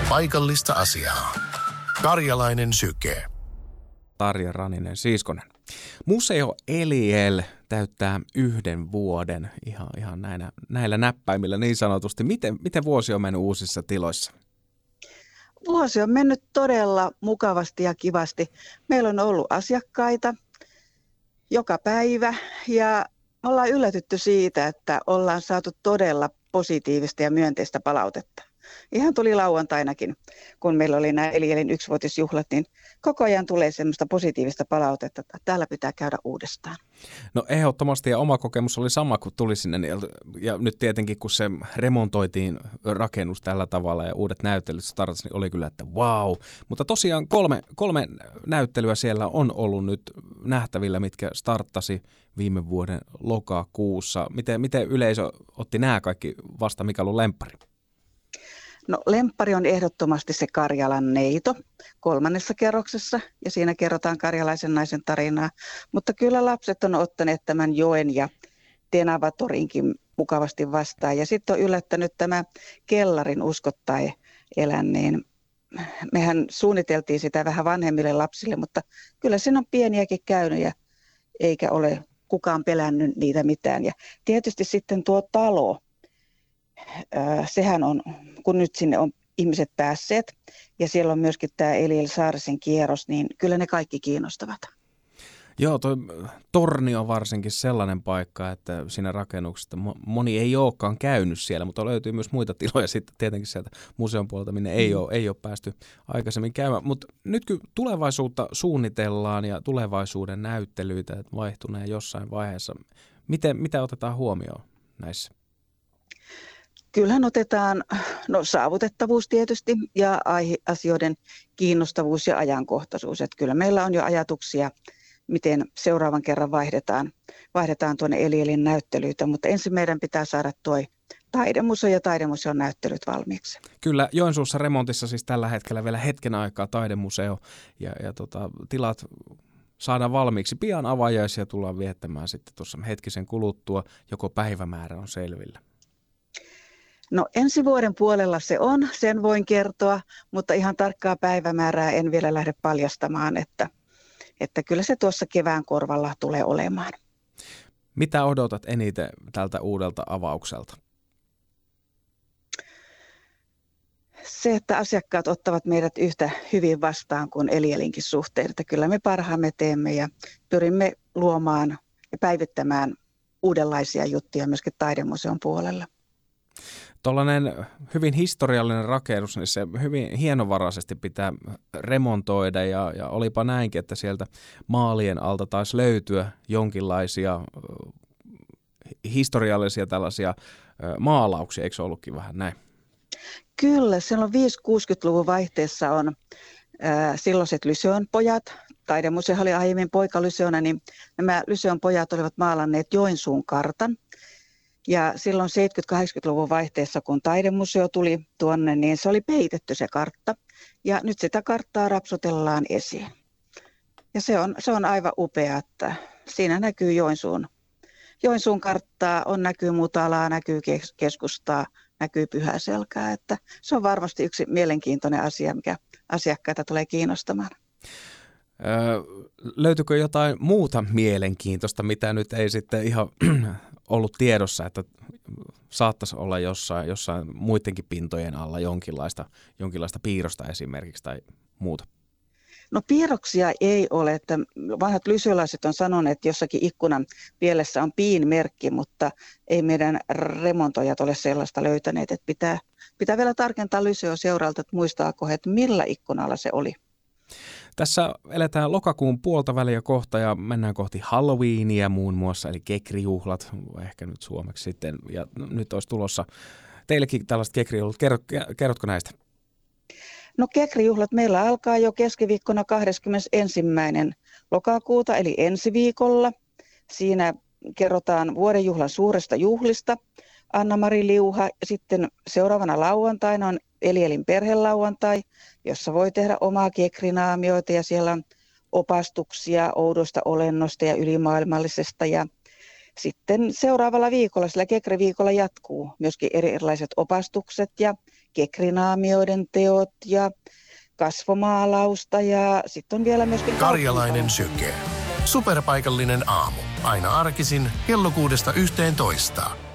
Paikallista asiaa. Karjalainen syke. Tarja Raninen Siiskonen. Museo Eliel täyttää 1 vuoden ihan näillä näppäimillä niin sanotusti. Miten vuosi on mennyt uusissa tiloissa? Vuosi on mennyt todella mukavasti ja kivasti. Meillä on ollut asiakkaita joka päivä ja ollaan yllätytty siitä, että ollaan saatu todella positiivista ja myönteistä palautetta. Ihan tuli lauantainakin, kun meillä oli nämä Elielin 1-vuotisjuhlat, niin koko ajan tulee semmoista positiivista palautetta, että täällä pitää käydä uudestaan. No ehdottomasti, ja oma kokemus oli sama, kun tuli sinne. Ja nyt tietenkin, kun se remontoitiin rakennus tällä tavalla ja uudet näyttelyt startasi, niin oli kyllä, että vau. Mutta tosiaan kolme näyttelyä siellä on ollut nyt nähtävillä, mitkä starttasi viime vuoden lokakuussa. Miten yleisö otti nämä kaikki vasta, mikä on lemppari? No lemppari on ehdottomasti se Karjalan neito 3. kerroksessa ja siinä kerrotaan karjalaisen naisen tarinaa. Mutta kyllä lapset on ottaneet tämän joen ja Tenavatorinkin mukavasti vastaan. Ja sitten on yllättänyt tämä kellarin uskottai elän, niin mehän suunniteltiin sitä vähän vanhemmille lapsille, mutta kyllä siinä on pieniäkin käynyt ja eikä ole kukaan pelännyt niitä mitään. Ja tietysti sitten tuo talo. Sehän on, kun nyt sinne on ihmiset päässeet ja siellä on myöskin tämä Eliel Saarisen kierros, niin kyllä ne kaikki kiinnostavat. Joo, tuo torni on varsinkin sellainen paikka, että siinä rakennuksesta moni ei olekaan käynyt siellä, mutta löytyy myös muita tiloja sitten tietenkin sieltä museon puolelta, minne ei ole päästy aikaisemmin käymään. Mutta nyt kun tulevaisuutta suunnitellaan ja tulevaisuuden näyttelyitä vaihtuneen jossain vaiheessa, mitä otetaan huomioon näissä? Kyllähän otetaan saavutettavuus tietysti ja aiheasioiden kiinnostavuus ja ajankohtaisuus. Että kyllä meillä on jo ajatuksia, miten seuraavan kerran vaihdetaan tuonne Elielin näyttelyitä, mutta ensin meidän pitää saada tuo taidemuseo ja taidemuseon näyttelyt valmiiksi. Kyllä, Joensuussa remontissa siis tällä hetkellä vielä hetken aikaa taidemuseo ja tilat saadaan valmiiksi. Pian avajaisia tullaan viettämään sitten tuossa hetkisen kuluttua, joko päivämäärä on selvillä. No ensi vuoden puolella se on, sen voin kertoa, mutta ihan tarkkaa päivämäärää en vielä lähde paljastamaan, että kyllä se tuossa kevään korvalla tulee olemaan. Mitä odotat eniten tältä uudelta avaukselta? Se, että asiakkaat ottavat meidät yhtä hyvin vastaan kuin Elielinkin suhteen, että kyllä me parhaamme teemme ja pyrimme luomaan ja päivittämään uudenlaisia juttuja myöskin taidemuseon puolella. Tuollainen hyvin historiallinen rakennus, niin se hyvin hienovaraisesti pitää remontoida ja olipa näinkin, että sieltä maalien alta taisi löytyä jonkinlaisia historiallisia tällaisia maalauksia, eikö se ollutkin vähän näin? Kyllä, silloin 5-60-luvun vaihteessa on silloiset Lyseon pojat, taidemuseo oli aiemmin poikalyseona, niin nämä Lyseon pojat olivat maalanneet Joensuun kartan. Ja silloin 70-80-luvun vaihteessa, kun taidemuseo tuli tuonne, niin se oli peitetty se kartta. Ja nyt sitä karttaa rapsutellaan esiin. Ja se on aivan upea, että siinä näkyy Joensuun karttaa, näkyy Mutalaa, näkyy keskustaa, näkyy Pyhäselkää. Että se on varmasti yksi mielenkiintoinen asia, mikä asiakkaita tulee kiinnostamaan. Löytyykö jotain muuta mielenkiintoista, mitä nyt ei sitten ihan ollut tiedossa, että saattaisi olla jossain muidenkin pintojen alla jonkinlaista piirrosta esimerkiksi tai muuta? No piirroksia ei ole, että vanhat lyseolaiset on sanoneet, että jossakin ikkunan pielessä on piin-merkki, mutta ei meidän remontoijat ole sellaista löytäneet, että pitää vielä tarkentaa Lyseo-seuralta, että muistaako he, että millä ikkunalla se oli. Tässä eletään lokakuun puolta väliä kohta ja mennään kohti Halloweenia muun muassa, eli kekrijuhlat, ehkä nyt suomeksi sitten, ja nyt olisi tulossa teillekin tällaiset kekrijuhlat. Kerrotko näistä? No kekrijuhlat meillä alkaa jo keskiviikkona 21. lokakuuta, eli ensi viikolla. Siinä kerrotaan vuodenjuhlan suuresta juhlista. Anna-Mari Liuha. Sitten seuraavana lauantaina on Elielin perhelauantai, jossa voi tehdä omaa kekrinaamioita ja siellä on opastuksia oudosta olennosta ja ylimaailmallisesta. Ja sitten seuraavalla viikolla, sillä kekriviikolla jatkuu myöskin erilaiset opastukset ja kekrinaamioiden teot ja kasvomaalausta ja sitten on vielä myöskin... Karjalainen syke. Superpaikallinen aamu. Aina arkisin kello 6–11.